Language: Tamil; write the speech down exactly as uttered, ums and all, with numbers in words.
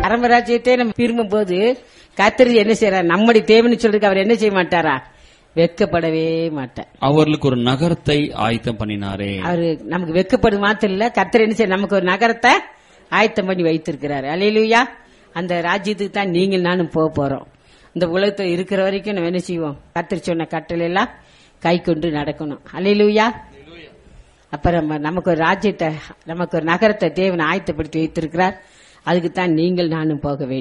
பரமராஜ்யத்தை நம்ம விரும்பும் போது கர்த்தர் என்ன செய்யறார்? நம்முடைய தேவன்னு சொல்றதுக்கு அவர் என்ன செய்ய மாட்டாரா? வெட்கப்படவே மாட்டார். அவர்களுக்கு ஒரு நகரத்தை ஆயத்தம் பண்ணினாரே. அவரு நமக்கு வெட்கப்படும் மாத்திரம் இல்ல, கர்த்தர் என்ன செய்ய நமக்கு ஒரு நகரத்தை ஆயத்தம் பண்ணி வைத்திருக்கிறாரு. அல்லேலூயா. அந்த ராஜ்யத்துக்கு தான் நீங்கள் நானும் போக போறோம். இந்த உலகத்துல இருக்கிற வரைக்கும் நம்ம என்ன செய்வோம்? கர்த்தர் சொன்ன கட்டளை எல்லாம் கை கொண்டு நடக்கணும். அல்லேலூயா. அப்புறம் நமக்கு ஒரு ராஜ்யத்தை, நமக்கு ஒரு நகரத்தை தேவன் ஆயத்தப்படுத்தி வைத்திருக்கிறார். அதுக்கு தான் நீங்கள் நானும் போக வேண்டும்.